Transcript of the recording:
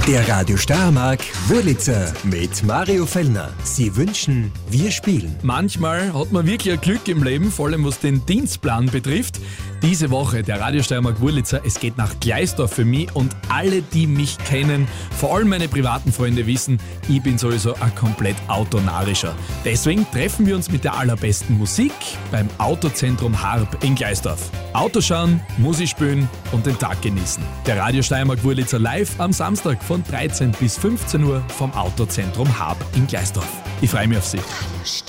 Der Radio Steiermark Wurlitzer mit Mario Fellner. Sie wünschen, wir spielen. Manchmal hat man wirklich ein Glück im Leben, vor allem was den Dienstplan betrifft. Diese Woche der Radio Steiermark Wurlitzer, es geht nach Gleisdorf für mich und alle, die mich kennen, vor allem meine privaten Freunde wissen, ich bin sowieso ein komplett autonarischer. Deswegen treffen wir uns mit der allerbesten Musik beim Autozentrum Harp in Gleisdorf. Auto schauen, Musik spielen und den Tag genießen. Der Radio Steiermark Wurlitzer live am Samstag von 13 bis 15 Uhr vom Autozentrum Harp in Gleisdorf. Ich freue mich auf Sie.